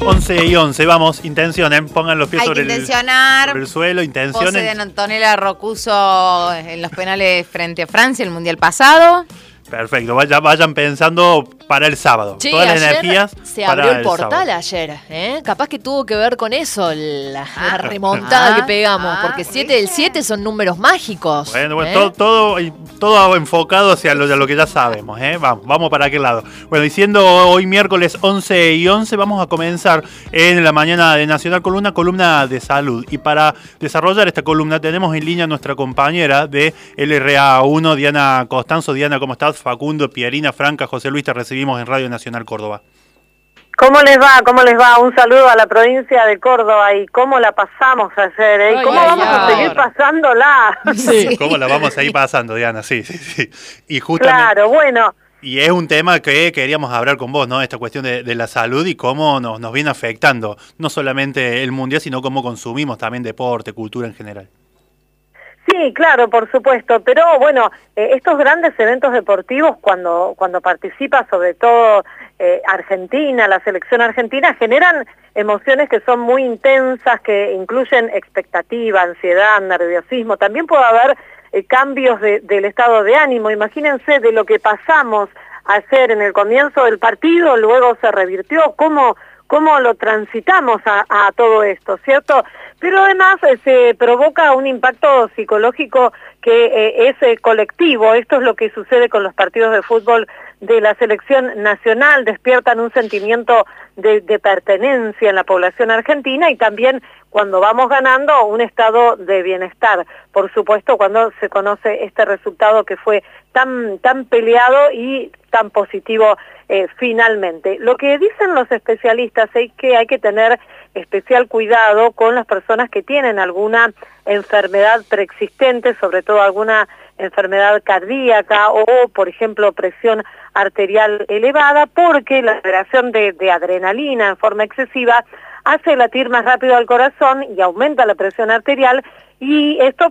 11:11, vamos, intencionen, pongan los pies sobre el suelo, intencionen. Pose de Antonella Rocuso en los penales frente a Francia el Mundial pasado. Perfecto, vayan pensando para el sábado. Sí, todas las energías se abrió el portal sábado. ayer, ¿eh? Capaz que tuvo que ver con eso, la remontada que pegamos, porque 7 del 7 son números mágicos. Bueno, todo enfocado hacia lo que ya sabemos, ¿eh? Vamos para aquel lado. Bueno, y siendo hoy miércoles 11:11, vamos a comenzar en la mañana de Nacional con una columna de salud. Y para desarrollar esta columna tenemos en línea a nuestra compañera de LRA1, Diana Costanzo. Diana, ¿cómo estás? Facundo, Pierina, Franca, José Luis, te recibimos en Radio Nacional Córdoba. ¿Cómo les va? ¿Cómo les va? Un saludo a la provincia de Córdoba y cómo la pasamos ayer, ¿eh? ¿Cómo vamos a seguir pasándola? Sí, ¿cómo la vamos a ir pasando, Diana? Sí. Y justamente, claro, bueno. Y es un tema que queríamos hablar con vos, ¿no? Esta cuestión de la salud y cómo nos viene afectando, no solamente el mundial, sino cómo consumimos también deporte, cultura en general. Sí, claro, por supuesto, pero bueno, estos grandes eventos deportivos cuando participa sobre todo Argentina, la selección argentina, generan emociones que son muy intensas, que incluyen expectativa, ansiedad, nerviosismo, también puede haber cambios del estado de ánimo. Imagínense de lo que pasamos ayer en el comienzo del partido, luego se revirtió, cómo lo transitamos a todo esto, ¿cierto? Pero además se provoca un impacto psicológico que es colectivo. Esto es lo que sucede con los partidos de fútbol de la selección nacional, despiertan un sentimiento de pertenencia en la población argentina y también cuando vamos ganando un estado de bienestar. Por supuesto, cuando se conoce este resultado que fue tan peleado y tan positivo finalmente. Lo que dicen los especialistas es que hay que tener especial cuidado con las personas que tienen alguna enfermedad preexistente, sobre todo alguna enfermedad cardíaca o, por ejemplo, presión arterial elevada, porque la liberación de adrenalina en forma excesiva hace latir más rápido al corazón y aumenta la presión arterial, y esto